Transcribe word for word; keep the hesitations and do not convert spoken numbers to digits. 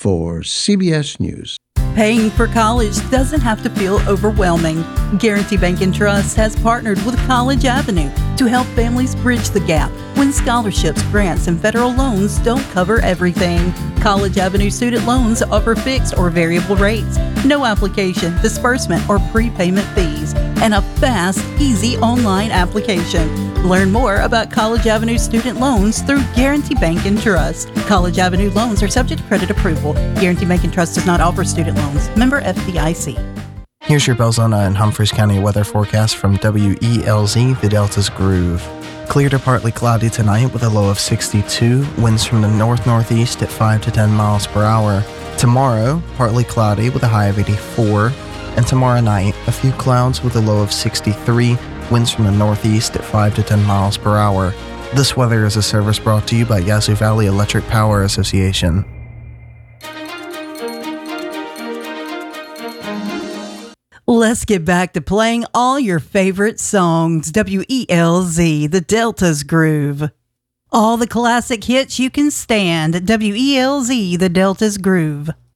for C B S News. Paying for college doesn't have to feel overwhelming. Guarantee Bank and Trust has partnered with College Avenue to help families bridge the gap when scholarships, grants, and federal loans don't cover everything. College Avenue student loans offer fixed or variable rates, no application, disbursement, or prepayment fees, and a fast, easy online application. Learn more about College Avenue student loans through Guarantee Bank and Trust. College Avenue loans are subject to credit approval. Guarantee Bank and Trust does not offer student loans. Member F D I C. Here's your Belzona and Humphreys County weather forecast from W E L Z, the Delta's Groove. Clear to partly cloudy tonight with a low of sixty-two, winds from the north-northeast at five to ten miles per hour. Tomorrow, partly cloudy with a high of eighty-four, and tomorrow night, a few clouds with a low of sixty-three, winds from the northeast at five to ten miles per hour. This weather is a service brought to you by Yazoo Valley Electric Power Association. Let's get back to playing all your favorite songs. W E L Z, the Delta's Groove. All the classic hits you can stand. W E L Z, the Delta's Groove.